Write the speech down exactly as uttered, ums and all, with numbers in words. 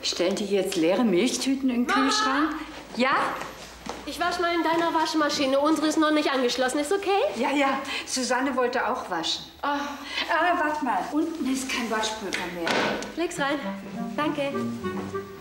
Stellen die jetzt leere Milchtüten in den Kühlschrank? Ja? Ich wasche mal in deiner Waschmaschine. Unsere ist noch nicht angeschlossen. Ist okay? Ja, ja. Susanne wollte auch waschen. Oh. Ah, warte mal. Unten ist kein Waschpulver mehr. Leg's rein. Danke.